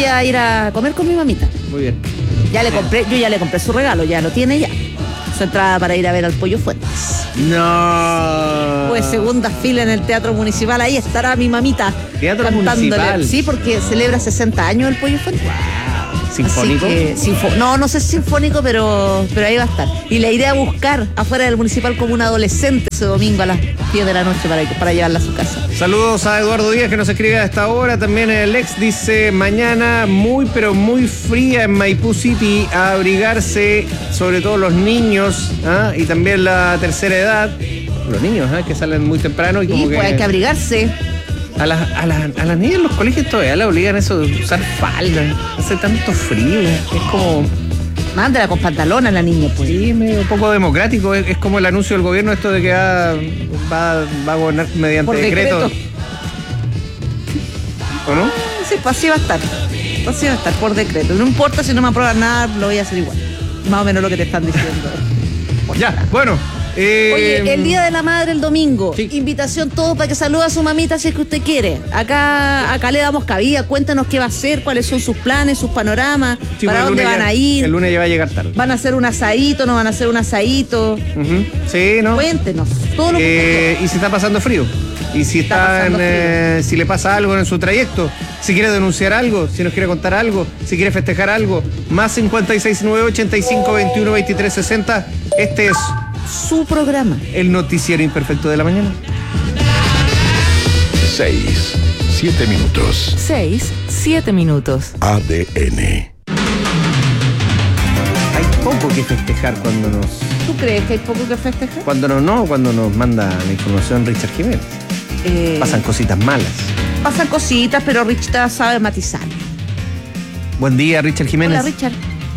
a ir a comer con mi mamita. Muy bien. Yo ya le compré su regalo, ya lo tiene ya. Su entrada para ir a ver al Pollo Fuentes. No. Pues segunda fila en el Teatro Municipal, ahí estará mi mamita. ¿Teatro cantándole. Municipal? Sí, porque celebra 60 años el Pollo Fuentes. ¿Sinfónico? No sé si sinfónico, pero ahí va a estar. Y la iré a buscar afuera del Municipal como un adolescente ese domingo a las 10 de la noche para llevarla a su casa. Saludos a Eduardo Díaz que nos escribe a esta hora. También el ex dice, mañana muy pero muy fría en Maipú City, a abrigarse, sobre todo los niños, ¿ah? Y también la tercera edad. Los niños, ¿ah? Que salen muy temprano. Y como pues hay que abrigarse. A las niñas en los colegios todavía la obligan a eso de usar falda. Hace tanto frío. Es como... Mándala con pantalón a la niña, pues. Sí, medio poco democrático. Es como el anuncio del gobierno esto de que va a gobernar mediante por decreto. ¿O no? Sí, pues así va a estar. Así va a estar, por decreto. No importa si no me aprueban nada, lo voy a hacer igual. Más o menos lo que te están diciendo. Ya, bueno. Oye, el Día de la Madre el domingo. Sí. Invitación todos para que salude a su mamita si es que usted quiere. Acá le damos cabida. Cuéntanos qué va a hacer, cuáles son sus planes, sus panoramas, Sí, para dónde van a ir. El lunes ya va a llegar tarde. ¿Van a hacer un asadito? ¿No van a hacer un asadito? Uh-huh. Sí, ¿no? Cuéntenos. Todo lo que y si está pasando frío. Y si si le pasa algo en su trayecto, si quiere denunciar algo, si nos quiere contar algo, si quiere festejar algo, más 569-85-21-23-60. Este es su programa. El noticiero imperfecto de la mañana. 6-7 minutos. 6-7 minutos. ADN. Hay poco que festejar cuando nos... ¿Tú crees que hay poco que festejar? Cuando nos manda la información Richard Jiménez. Pasan cositas malas. Pasan cositas, pero Richard sabe matizar. Buen día, Richard Jiménez. Hola, Richard.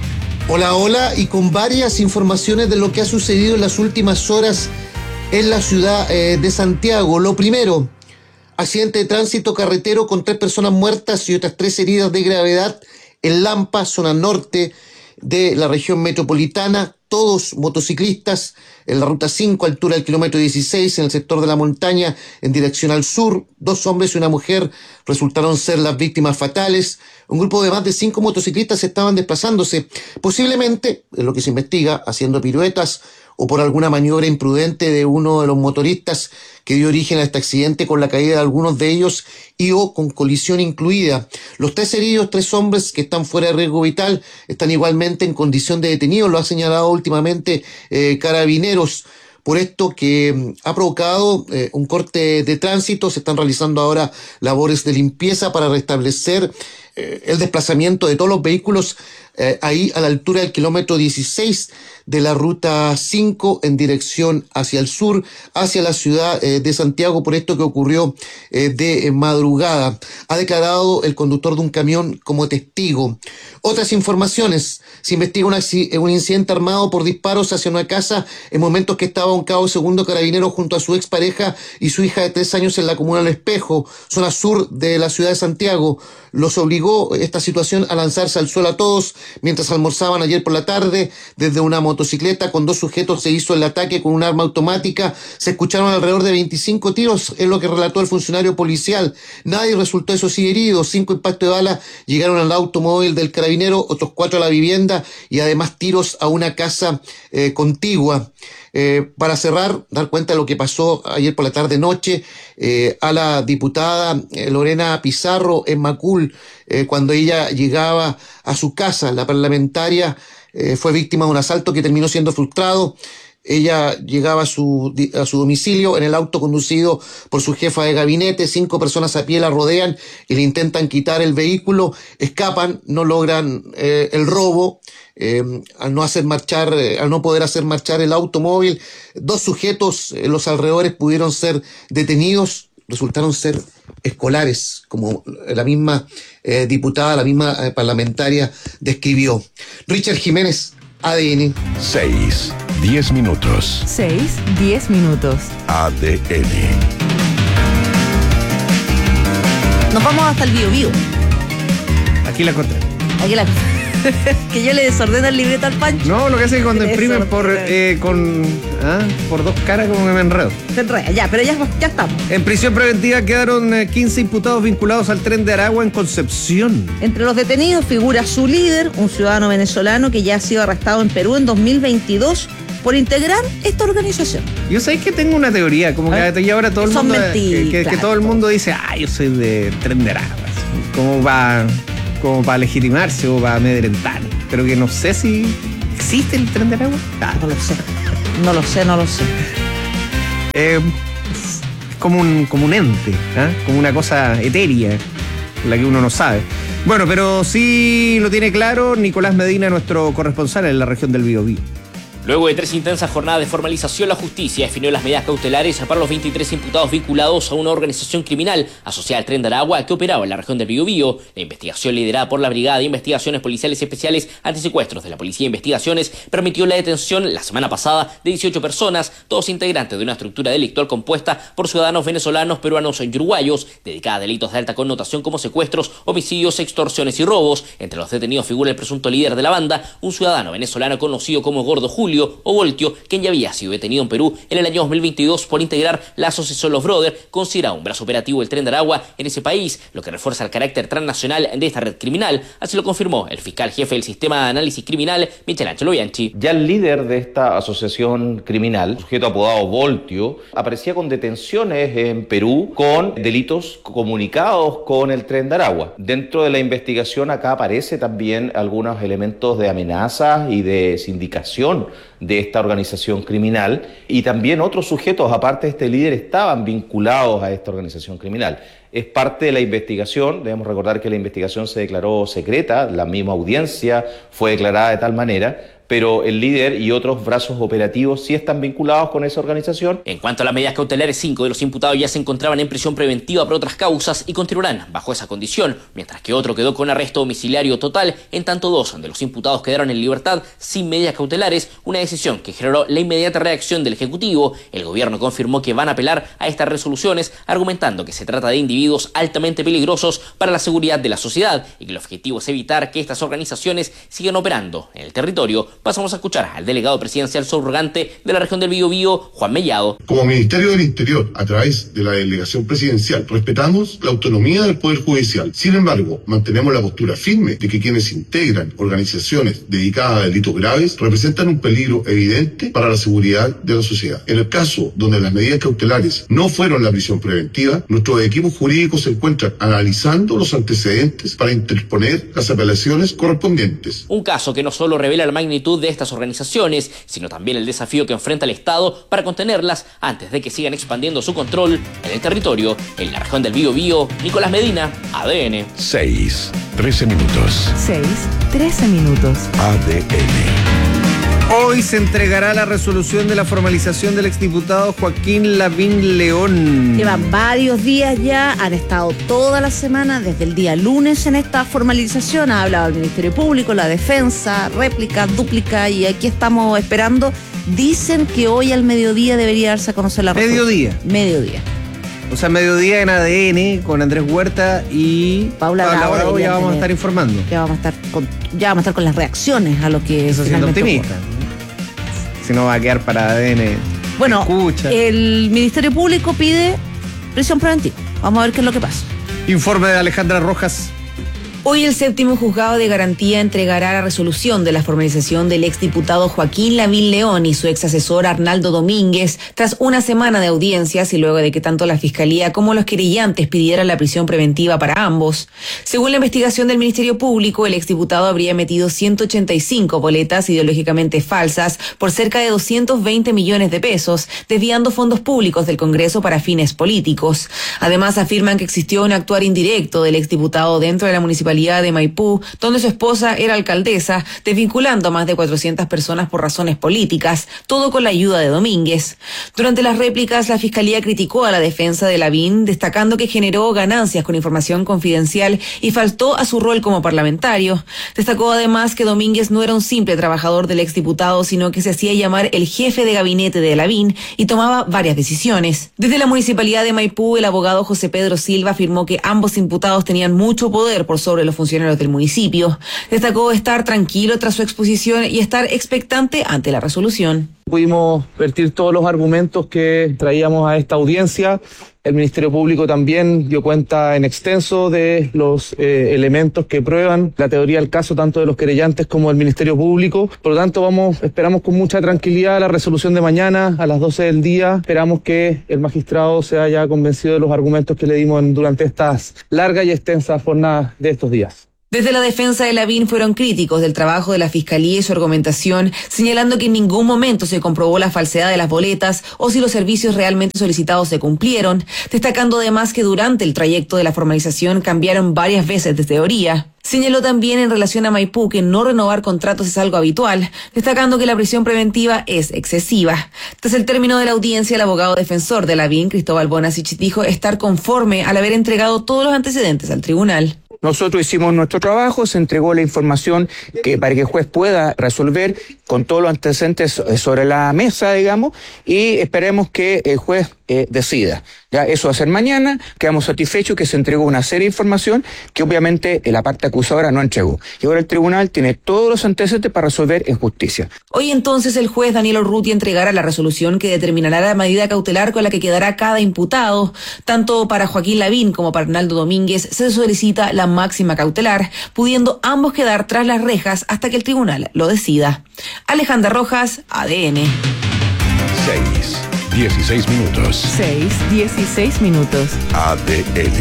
Hola, y con varias informaciones de lo que ha sucedido en las últimas horas en la ciudad de Santiago. Lo primero, accidente de tránsito carretero con 3 personas muertas y otras 3 heridas de gravedad en Lampa, zona norte de la región metropolitana, todos motociclistas en la ruta 5, altura del kilómetro 16, en el sector de la montaña, en dirección al sur. 2 hombres y una mujer resultaron ser las víctimas fatales. Un grupo de más de 5 motociclistas estaban desplazándose, posiblemente, en lo que se investiga, haciendo piruetas o por alguna maniobra imprudente de uno de los motoristas que dio origen a este accidente con la caída de algunos de ellos y o con colisión incluida. Los 3 heridos, 3 hombres que están fuera de riesgo vital, están igualmente en condición de detenidos, lo ha señalado últimamente Carabineros. Por esto que ha provocado un corte de tránsito, se están realizando ahora labores de limpieza para restablecer el desplazamiento de todos los vehículos ahí a la altura del kilómetro 16 de la ruta 5 en dirección hacia el sur, hacia la ciudad de Santiago, por esto que ocurrió de madrugada. Ha declarado el conductor de un camión como testigo. Otras informaciones: se investiga un incidente armado por disparos hacia una casa en momentos que estaba un cabo segundo carabinero junto a su expareja y su hija de 3 años en la comuna del Espejo, zona sur de la ciudad de Santiago. Los obligó esta situación a lanzarse al suelo a todos mientras almorzaban ayer por la tarde. Desde una motocicleta con 2 sujetos se hizo el ataque con un arma automática. Se escucharon alrededor de 25 tiros, es lo que relató el funcionario policial. Nadie resultó, eso sí, herido. 5 impactos de bala llegaron al automóvil del carabinero, otros 4 a la vivienda y además tiros a una casa contigua. Para cerrar, dar cuenta de lo que pasó ayer por la tarde-noche a la diputada Lorena Pizarro en Macul, cuando ella llegaba a su casa. La parlamentaria fue víctima de un asalto que terminó siendo frustrado. Ella llegaba a su domicilio en el auto conducido por su jefa de gabinete. 5 personas a pie la rodean y le intentan quitar el vehículo. Escapan, no logran el robo. Al no poder hacer marchar el automóvil, 2 sujetos en los alrededores pudieron ser detenidos. Resultaron ser escolares, como la misma diputada, la misma parlamentaria describió. Richard Jiménez, ADN. 6-10 minutos. 6-10 minutos. ADN. Nos vamos hasta el Biobío. Aquí la encontré. Aquí la Que yo le desordeno el libreto al Pancho. No, lo que hace es que cuando Eso, imprimen por dos caras como que me enredo. Se enreda, ya, pero ya estamos. En prisión preventiva quedaron 15 imputados vinculados al Tren de Aragua en Concepción. Entre los detenidos figura su líder, un ciudadano venezolano que ya ha sido arrestado en Perú en 2022 por integrar esta organización. Yo sé que tengo una teoría, como que y ahora todo el Son mundo mentiras, que claro. todo el mundo dice, yo soy de Tren de Aragua, como para legitimarse o para amedrentar, pero que no sé si existe el Tren de Aragua. No lo sé. Es como un ente, como una cosa etérea, la que uno no sabe. Bueno, pero sí lo tiene claro Nicolás Medina, nuestro corresponsal en la región del Biobío. Luego de 3 intensas jornadas de formalización, la justicia definió las medidas cautelares para los 23 imputados vinculados a una organización criminal asociada al Tren de Aragua que operaba en la región del Biobío. La investigación liderada por la Brigada de Investigaciones Policiales Especiales Antisecuestros de la Policía de Investigaciones permitió la detención la semana pasada de 18 personas, todos integrantes de una estructura delictual compuesta por ciudadanos venezolanos, peruanos y uruguayos, dedicada a delitos de alta connotación como secuestros, homicidios, extorsiones y robos. Entre los detenidos figura el presunto líder de la banda, un ciudadano venezolano conocido como Gordo Julio o Voltio, quien ya había sido detenido en Perú en el año 2022 por integrar la asociación Los Brothers, considerado un brazo operativo del Tren de Aragua en ese país, lo que refuerza el carácter transnacional de esta red criminal. Así lo confirmó el fiscal jefe del Sistema de Análisis Criminal, Michelangelo Bianchi. Ya el líder de esta asociación criminal, sujeto apodado Voltio, aparecía con detenciones en Perú con delitos comunicados con el Tren de Aragua. Dentro de la investigación acá aparece también algunos elementos de amenazas y de sindicación de esta organización criminal, y también otros sujetos, aparte de este líder, estaban vinculados a esta organización criminal. Es parte de la investigación, debemos recordar que la investigación se declaró secreta, la misma audiencia fue declarada de tal manera, pero el líder y otros brazos operativos sí están vinculados con esa organización. En cuanto a las medidas cautelares, 5 de los imputados ya se encontraban en prisión preventiva por otras causas y continuarán bajo esa condición, mientras que otro quedó con arresto domiciliario total, en tanto 2 de los imputados quedaron en libertad sin medidas cautelares, una decisión que generó la inmediata reacción del Ejecutivo. El gobierno confirmó que van a apelar a estas resoluciones, argumentando que se trata de individuos altamente peligrosos para la seguridad de la sociedad y que el objetivo es evitar que estas organizaciones sigan operando en el territorio. Pasamos a escuchar al delegado presidencial subrogante de la región del Biobío, Juan Mellado. Como Ministerio del Interior, a través de la delegación presidencial, respetamos la autonomía del Poder Judicial. Sin embargo, mantenemos la postura firme de que quienes integran organizaciones dedicadas a delitos graves representan un peligro evidente para la seguridad de la sociedad. En el caso donde las medidas cautelares no fueron la prisión preventiva, nuestros equipos jurídicos se encuentran analizando los antecedentes para interponer las apelaciones correspondientes. Un caso que no solo revela la magnitud de estas organizaciones, sino también el desafío que enfrenta el Estado para contenerlas antes de que sigan expandiendo su control en el territorio. En la región del Biobío, Nicolás Medina, ADN. 13 minutos. 13 minutos. ADN. Hoy se entregará la resolución de la formalización del exdiputado Joaquín Lavín León. Llevan varios días ya, han estado toda la semana, desde el día lunes en esta formalización. Ha hablado el Ministerio Público, la defensa, réplica, dúplica, y aquí estamos esperando. Dicen que hoy al mediodía debería darse a conocer la resolución. Mediodía. O sea, mediodía en ADN con Andrés Huerta y Paula Bravo ya vamos a estar informando. Ya vamos a estar con las reacciones a lo que Eso siendo optimista. Si no va a quedar para ADN. Bueno, escucha. El Ministerio Público pide prisión preventiva. Vamos a ver qué es lo que pasa. Informe de Alejandra Rojas. Hoy el 7º Juzgado de Garantía entregará la resolución de la formalización del exdiputado Joaquín Lavín León y su ex asesor Arnaldo Domínguez tras una semana de audiencias y luego de que tanto la Fiscalía como los querellantes pidieran la prisión preventiva para ambos. Según la investigación del Ministerio Público, el exdiputado habría emitido 185 boletas ideológicamente falsas por cerca de 220 millones de pesos, desviando fondos públicos del Congreso para fines políticos. Además, afirman que existió un actuar indirecto del exdiputado dentro de la municipalidad de Maipú, donde su esposa era alcaldesa, desvinculando a más de 400 personas por razones políticas, todo con la ayuda de Domínguez. Durante las réplicas, la Fiscalía criticó a la defensa de Lavín, destacando que generó ganancias con información confidencial y faltó a su rol como parlamentario. Destacó además que Domínguez no era un simple trabajador del exdiputado, sino que se hacía llamar el jefe de gabinete de Lavín y tomaba varias decisiones. Desde la municipalidad de Maipú, el abogado José Pedro Silva afirmó que ambos imputados tenían mucho poder por sobre sobre los funcionarios del municipio. Destacó estar tranquilo tras su exposición y estar expectante ante la resolución. Pudimos vertir todos los argumentos que traíamos a esta audiencia. El Ministerio Público también dio cuenta en extenso de los elementos que prueban la teoría del caso, tanto de los querellantes como del Ministerio Público. Por lo tanto, esperamos con mucha tranquilidad la resolución de mañana a las 12 del día. Esperamos que el magistrado se haya convencido de los argumentos que le dimos durante estas largas y extensas jornadas de estos días. Desde la defensa de Lavín fueron críticos del trabajo de la Fiscalía y su argumentación, señalando que en ningún momento se comprobó la falsedad de las boletas o si los servicios realmente solicitados se cumplieron, destacando además que durante el trayecto de la formalización cambiaron varias veces de teoría. Señaló también en relación a Maipú que no renovar contratos es algo habitual, destacando que la prisión preventiva es excesiva. Tras el término de la audiencia, el abogado defensor de Lavín, Cristóbal Bonasich, dijo estar conforme al haber entregado todos los antecedentes al tribunal. Nosotros hicimos nuestro trabajo, se entregó la información para que el juez pueda resolver con todos los antecedentes sobre la mesa, digamos, y esperemos que el juez decida. Ya eso va a ser mañana, quedamos satisfechos que se entregó una serie de información que obviamente la parte acusadora no entregó. Y ahora el tribunal tiene todos los antecedentes para resolver en justicia. Hoy entonces el juez Daniel Urrutia entregará la resolución que determinará la medida cautelar con la que quedará cada imputado. Tanto para Joaquín Lavín como para Arnaldo Domínguez se solicita la máxima cautelar, pudiendo ambos quedar tras las rejas hasta que el tribunal lo decida. Alejandra Rojas, ADN. 6:16 minutos. 6:16 minutos. ADN.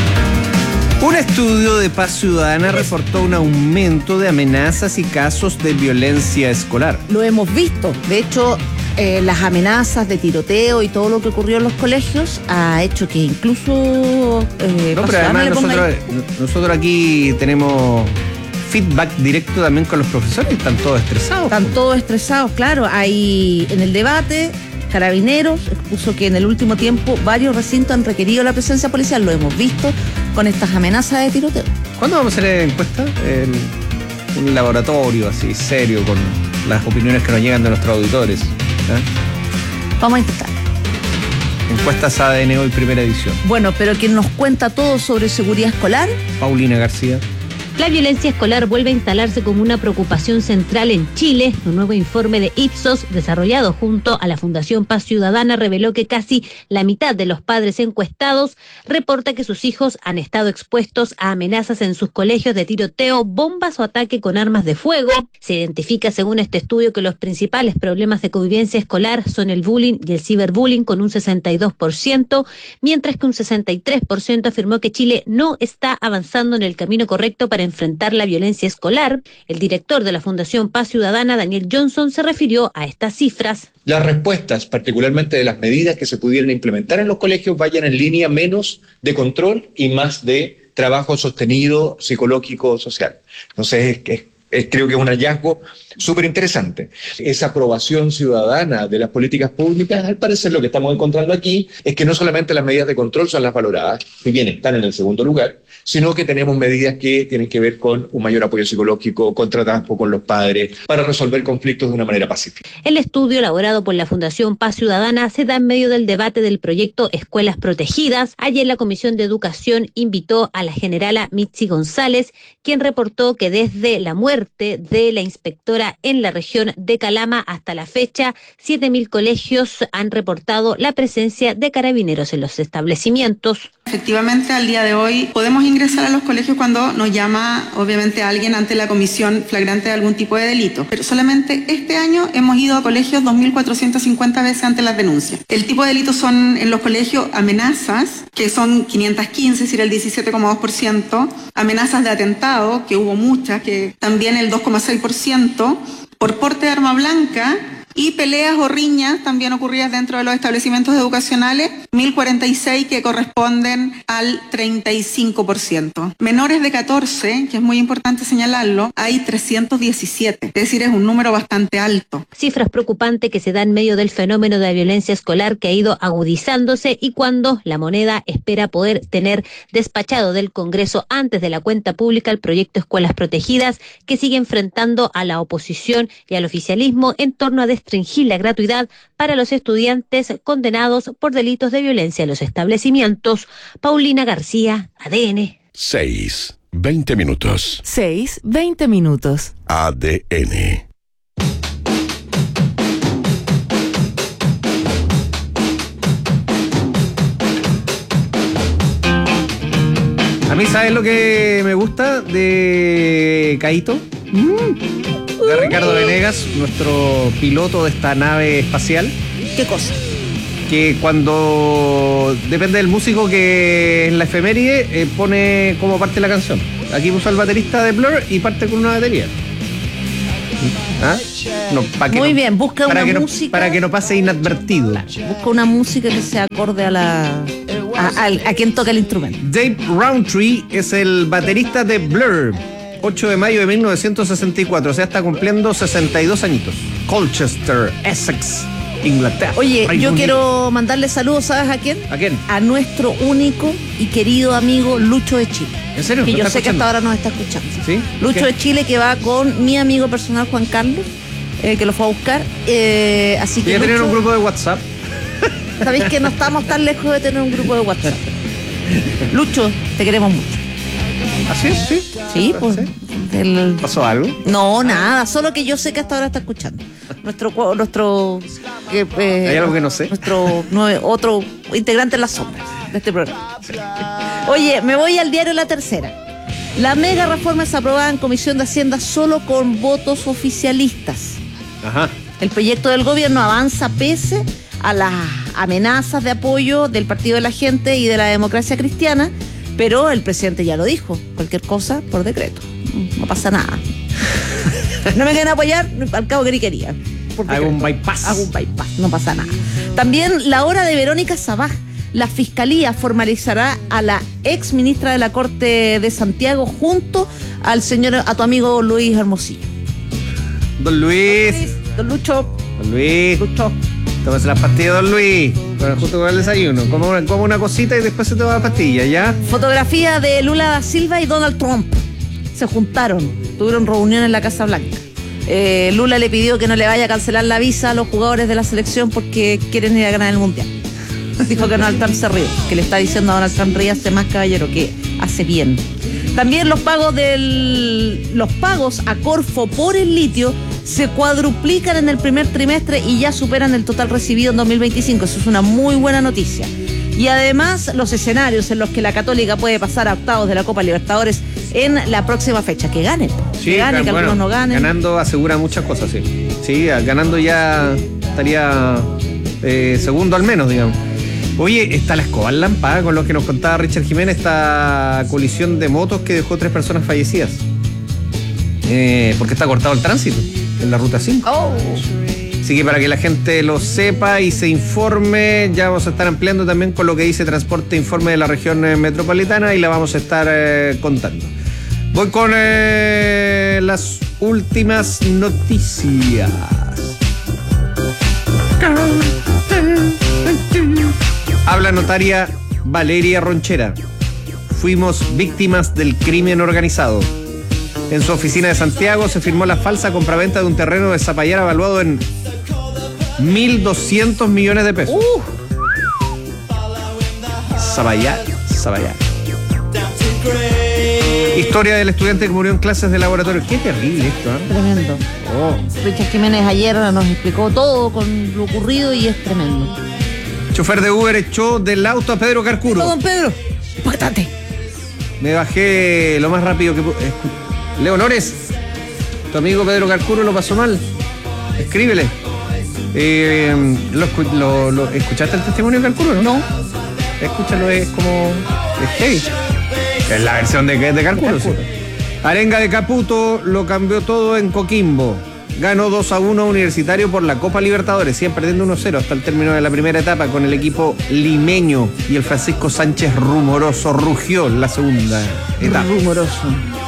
Un estudio de Paz Ciudadana reportó un aumento de amenazas y casos de violencia escolar. Lo hemos visto. De hecho, las amenazas de tiroteo y todo lo que ocurrió en los colegios ha hecho que incluso... No, pero además nosotros aquí tenemos feedback directo también con los profesores. Están todos estresados. Están todos estresados, claro. Hay en el debate... Carabineros expuso que en el último tiempo varios recintos han requerido la presencia policial. Lo hemos visto con estas amenazas de tiroteo. ¿Cuándo vamos a hacer encuesta? Un laboratorio así serio con las opiniones que nos llegan de nuestros auditores. Vamos a intentar. Encuestas ADN hoy, primera edición. Bueno, pero quien nos cuenta todo sobre seguridad escolar, Paulina García. La violencia escolar vuelve a instalarse como una preocupación central en Chile. Un nuevo informe de Ipsos, desarrollado junto a la Fundación Paz Ciudadana, reveló que casi la mitad de los padres encuestados reporta que sus hijos han estado expuestos a amenazas en sus colegios de tiroteo, bombas o ataque con armas de fuego. Se identifica, según este estudio, que los principales problemas de convivencia escolar son el bullying y el ciberbullying, con un 62%, mientras que un 63% afirmó que Chile no está avanzando en el camino correcto para enfrentar la violencia escolar. El director de la Fundación Paz Ciudadana, Daniel Johnson, se refirió a estas cifras. Las respuestas, particularmente de las medidas que se pudieran implementar en los colegios, vayan en línea menos de control y más de trabajo sostenido, psicológico, social. Entonces, creo que es un hallazgo súper interesante. Esa aprobación ciudadana de las políticas públicas, al parecer lo que estamos encontrando aquí es que no solamente las medidas de control son las valoradas, si bien están en el segundo lugar, sino que tenemos medidas que tienen que ver con un mayor apoyo psicológico, contratiempo con los padres, para resolver conflictos de una manera pacífica. El estudio elaborado por la Fundación Paz Ciudadana se da en medio del debate del proyecto Escuelas Protegidas. Ayer la Comisión de Educación invitó a la generala Mitzi González, quien reportó que desde la muerte de la inspectora en la región de Calama hasta la fecha, 7.000 colegios han reportado la presencia de carabineros en los establecimientos. Efectivamente, al día de hoy podemos ingresar a los colegios cuando nos llama, obviamente, alguien ante la comisión flagrante de algún tipo de delito. Pero solamente este año hemos ido a colegios 2.450 veces ante las denuncias. El tipo de delitos son en los colegios amenazas, que son 515, es decir, el 17,2%, amenazas de atentado, que hubo muchas, que también el 2,6%, por porte de arma blanca, y peleas o riñas también ocurridas dentro de los establecimientos educacionales, 1.046, que corresponden al 35%. Menores de 14, que es muy importante señalarlo, hay 317, es decir, es un número bastante alto. Cifras preocupantes que se dan en medio del fenómeno de la violencia escolar que ha ido agudizándose y cuando la moneda espera poder tener despachado del Congreso antes de la cuenta pública el proyecto Escuelas Protegidas, que sigue enfrentando a la oposición y al oficialismo en torno a restringir la gratuidad para los estudiantes condenados por delitos de violencia en los establecimientos. Paulina García, ADN. 6. 20 minutos. 6, 20 minutos. ADN. A mí, ¿sabes lo que me gusta de Caíto? De Ricardo Venegas, nuestro piloto de esta nave espacial. ¿Qué cosa? Que cuando depende del músico que en la efeméride pone como parte la canción. Aquí puso el baterista de Blur y parte con una batería. ¿Ah? No, Muy bien, busca una música. Para que no pase inadvertido. Busca una música que sea acorde a quien toca el instrumento. Dave Rowntree es el baterista de Blur. 8 de mayo de 1964, o sea, está cumpliendo 62 añitos. Colchester, Essex, Inglaterra. Oye, Reino yo Unido. quiero mandarle saludos, ¿sabes a quién? ¿A quién? A nuestro único y querido amigo Lucho de Chile. ¿En serio? Que ¿Lo yo está sé que escuchando? hasta ahora nos está escuchando. ¿Sí? Lucho ¿Qué? de Chile, que va con mi amigo personal Juan Carlos, que lo fue a buscar. Así que Voy a tener Lucho, un grupo de WhatsApp. sabéis que no estamos tan lejos de tener un grupo de WhatsApp. Lucho, te queremos mucho. ¿Así es? Sí. Sí, pues. ¿Pasó algo? No, nada, solo que yo sé que hasta ahora está escuchando. ¿Hay algo que no sé? Otro integrante en las sombras de este programa. Oye, me voy al diario La Tercera. La mega reforma es aprobada en Comisión de Hacienda solo con votos oficialistas. Ajá. El proyecto del gobierno avanza pese a las amenazas de apoyo del Partido de la Gente y de la Democracia Cristiana, pero el presidente ya lo dijo, cualquier cosa por decreto. No pasa nada. No me quieren apoyar, al cabo que ni quería. Hago un bypass. No pasa nada. También la hora de Verónica Sabaj. La Fiscalía formalizará a la ex ministra de la Corte de Santiago junto a tu amigo Luis Hermosillo. Don Luis. Don Lucho. Don Luis. Lucho. Tómese las pastillas, don Luis. Bueno, justo con el desayuno. Como una cosita y después se toma la pastilla, ¿ya? Fotografía de Lula da Silva y Donald Trump. Se juntaron, tuvieron reunión en la Casa Blanca. Lula le pidió que no le vaya a cancelar la visa a los jugadores de la selección porque quieren ir a ganar el Mundial. Dijo que Donald Trump se ríe, que le está diciendo a Donald Trump ríase más, caballero, que hace bien. También los pagos a Corfo por el litio se cuadruplican en el primer trimestre y ya superan el total recibido en 2025. Eso es una muy buena noticia. Y además los escenarios en los que la Católica puede pasar a octavos de la Copa Libertadores en la próxima fecha. Que ganen. Sí, que ganen, que algunos no ganen. Ganando asegura muchas cosas, sí. Sí, ganando ya estaría segundo al menos, digamos. Oye, está la Escobar Lampa, con lo que nos contaba Richard Jiménez, esta colisión de motos que dejó 3 personas fallecidas. Porque está cortado el tránsito en la ruta 5. Oh. Así que para que la gente lo sepa y se informe, ya vamos a estar ampliando también con lo que dice Transporte Informe de la región metropolitana y la vamos a estar contando. Voy con las últimas noticias. Habla notaria Valeria Ronchera. Fuimos víctimas del crimen organizado. En su oficina de Santiago se firmó la falsa compraventa de un terreno de Zapallar evaluado en 1.200 millones de pesos. Zapallar. Historia del estudiante que murió en clases de laboratorio. Qué terrible esto, ¿eh? Tremendo. Richard Jiménez ayer nos explicó todo con lo ocurrido y es tremendo. Chofer de Uber echó del auto a Pedro Carcuro. Don Pedro, impactante. Me bajé lo más rápido que pude. Leonores, tu amigo Pedro Carcuro lo pasó mal. Escríbele. ¿Escuchaste el testimonio de Carcuro, no? No. Escúchalo, es como... es heavy. Es la versión de Carcuro, sí. Arenga de Caputo lo cambió todo en Coquimbo. Ganó 2-1 Universitario por la Copa Libertadores. Siguen perdiendo 1-0 hasta el término de la primera etapa con el equipo limeño. Y el Francisco Sánchez rumoroso rugió en la segunda etapa. Rumoroso.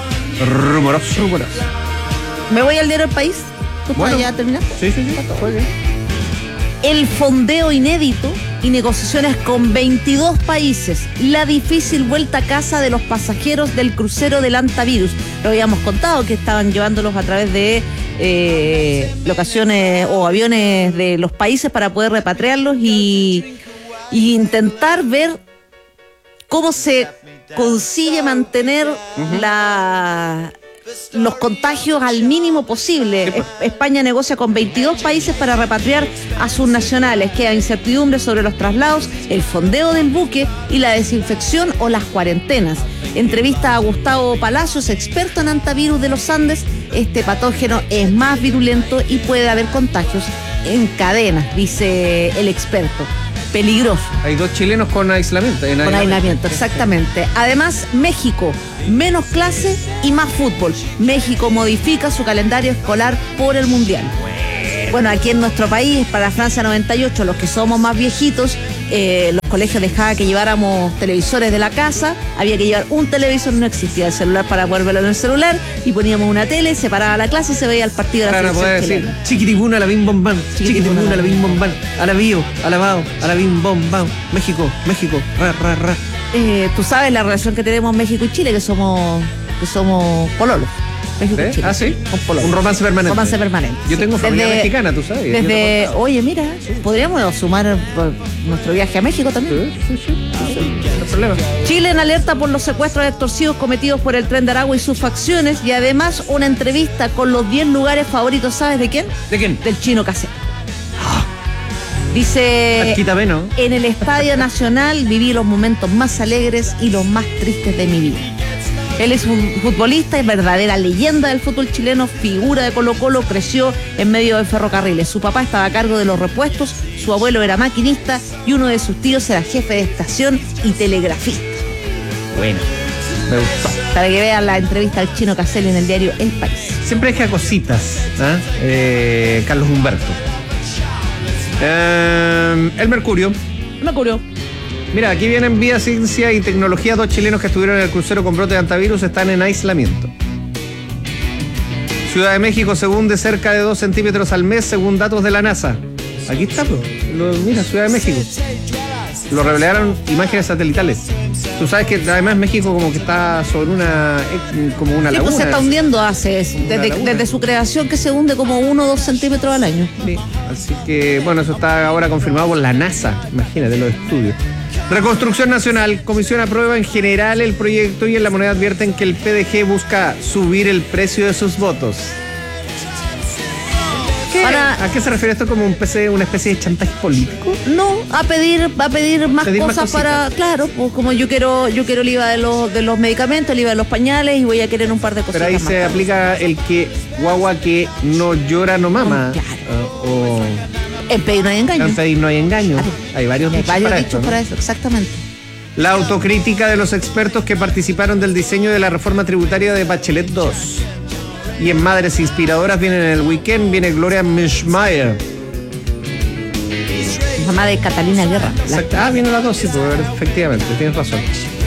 Me voy al diario El País. ¿Tú ya terminaste? Sí. El fondeo inédito y negociaciones con 22 países. La difícil vuelta a casa de los pasajeros del crucero del Antavirus. Lo habíamos contado que estaban llevándolos a través de locaciones o aviones de los países para poder repatriarlos y intentar ver cómo se consigue mantener los contagios al mínimo posible. España negocia con 22 países para repatriar a sus nacionales. Queda incertidumbre sobre los traslados, el fondeo del buque y la desinfección o las cuarentenas. Entrevista a Gustavo Palacios, experto en antivirus de los Andes. Este patógeno es más virulento y puede haber contagios en cadenas, dice el experto. Peligroso. Hay 2 chilenos con aislamiento. Con aislamiento, exactamente. Además, México, menos clase y más fútbol. México modifica su calendario escolar por el Mundial. Bueno, aquí en nuestro país, para Francia 98, los que somos más viejitos, los colegios dejaban que lleváramos televisores de la casa, había que llevar un televisor, no existía el celular para poder verlo en el celular, y poníamos una tele, se paraba la clase y se veía el partido de la selección poder chilena. decir, chiquitibuna, la bim bom bam, chiquitibuna, la bim bom bam, a la bio, a la bao, a la bim bom bam, México, ra, ra, ra. Tú sabes la relación que tenemos México y Chile, que somos pololos. México y Chile. ¿Ah, sí? Un romance permanente. Romance permanente. Yo tengo familia mexicana, tú sabes. Oye, mira, podríamos sumar nuestro viaje a México también. Sí. No hay problema. Chile en alerta por los secuestros extorsivos cometidos por el Tren de Aragua y sus facciones, y además una entrevista con los 10 lugares favoritos, ¿sabes de quién? ¿De quién? Del Chino Casero. Dice, en el Estadio Nacional viví los momentos más alegres y los más tristes de mi vida. Él es un futbolista, es verdadera leyenda del fútbol chileno, figura de Colo-Colo, creció en medio de ferrocarriles. Su papá estaba a cargo de los repuestos, su abuelo era maquinista y uno de sus tíos era jefe de estación y telegrafista. Bueno, me gustó. Para que vean la entrevista al Chino Caselli en el diario El País. Siempre deja cositas, Carlos Humberto. El Mercurio. Mira, aquí vienen vía ciencia y tecnología. 2 chilenos que estuvieron en el crucero con brote de antivirus están en aislamiento. Ciudad de México se hunde cerca de 2 centímetros al mes según datos de la NASA. Aquí está, mira, Ciudad de México. Lo revelaron imágenes satelitales. Tú sabes que además México como que está sobre una laguna. Pues se está hundiendo desde su creación, que se hunde como 1 o 2 centímetros al año. Sí, así que bueno, eso está ahora confirmado por la NASA. Imagínate los estudios. Reconstrucción Nacional. Comisión aprueba en general el proyecto y en La Moneda advierten que el PDG busca subir el precio de sus votos. ¿A qué se refiere esto? ¿Como una especie de chantaje político? No, va a pedir más cosas para, claro, pues como yo quiero el IVA de los medicamentos, el IVA de los pañales y voy a querer un par de cosas. Pero ahí más. Se aplica el que guagua que no llora no mama. Claro. En pedir no hay engaño. En pedir no hay engaño. Claro. Hay varios dichos para eso, exactamente. La autocrítica de los expertos que participaron del diseño de la reforma tributaria de Bachelet 2. Y en Madres Inspiradoras viene en el weekend, viene Gloria Mischmeyer. Mamá de Catalina Guerra. Viene la 2, sí, efectivamente, tienes razón.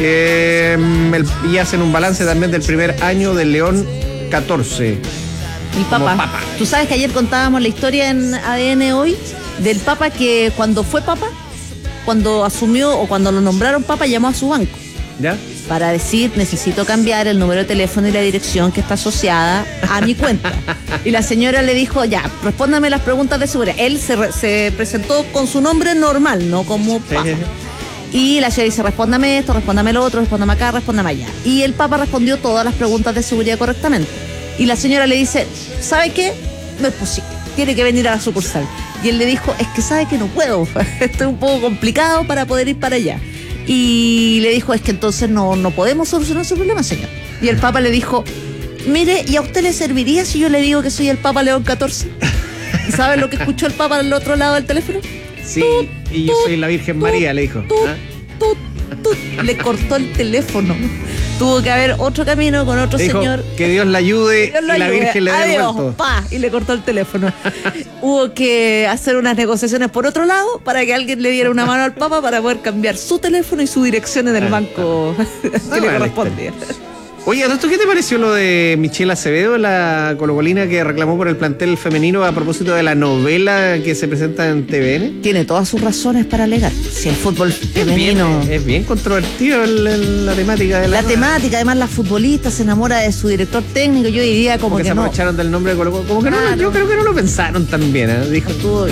Y hacen un balance también del primer año del León 14. Mi papa. Tú sabes que ayer contábamos la historia en ADN hoy del papa que cuando fue papa, cuando asumió o cuando lo nombraron papa, llamó a su banco. ¿Ya? Para decir, necesito cambiar el número de teléfono y la dirección que está asociada a mi cuenta. Y la señora le dijo, ya, respóndame las preguntas de seguridad. Él se presentó con su nombre normal, no como papa. Y la señora dice, respóndame esto, respóndame lo otro, respóndame acá, respóndame allá. Y el papa respondió todas las preguntas de seguridad correctamente. Y la señora le dice, ¿sabe qué? No es posible, tiene que venir a la sucursal. Y él le dijo, es que sabe que no puedo, esto es un poco complicado para poder ir para allá. Y le dijo, es que entonces no podemos solucionar su problema, señor. Y el Papa le dijo, mire, ¿y a usted le serviría si yo le digo que soy el Papa León XIV? ¿Y sabe lo que escuchó el Papa al otro lado del teléfono? Sí, y yo soy la Virgen María, le dijo. Le cortó el teléfono. Tuvo que haber otro camino con otro dijo, señor. Que Dios la ayude y la Virgen le dé el vuelto. Y le cortó el teléfono. Hubo que hacer unas negociaciones por otro lado para que alguien le diera una mano al Papa para poder cambiar su teléfono y su dirección en el banco que le correspondía. Oye, ¿esto qué te pareció lo de Michelle Acevedo, la colocolina que reclamó por el plantel femenino a propósito de la novela que se presenta en TVN? Tiene todas sus razones para alegar. Si el fútbol femenino... Es bien controvertido la temática de la temática, además la futbolista se enamora de su director técnico, yo diría como que se aprovecharon del nombre de Colo-Colo. Como que no, yo creo que no lo pensaron tan bien, ¿eh? Dijo, estuvo bien.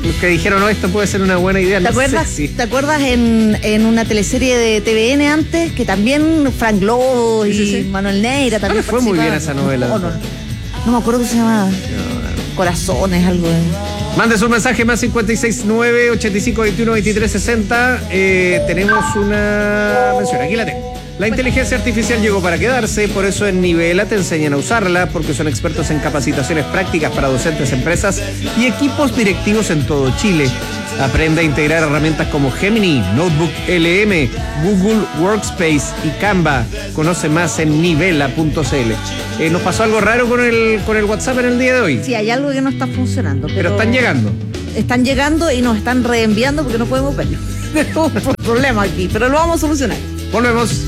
los que dijeron, no, esto puede ser una buena idea. ¿Te acuerdas en una teleserie de TVN antes que también Frank Lobo y Manuel Neira también fue muy bien esa novela? No me acuerdo qué se llamaba. Corazones, algo de... Mande su mensaje más 569-8521-2360. Tenemos una mención, aquí la tengo. La inteligencia artificial llegó para quedarse, por eso en Nivela te enseñan a usarla, porque son expertos en capacitaciones prácticas para docentes, empresas y equipos directivos en todo Chile. Aprende a integrar herramientas como Gemini, Notebook LM, Google Workspace y Canva. Conoce más en nivela.cl. Nos pasó algo raro con el WhatsApp en el día de hoy. Sí, hay algo que no está funcionando. Pero están llegando. Están llegando y nos están reenviando porque no podemos verlo. Tenemos un problema aquí, pero lo vamos a solucionar. Volvemos.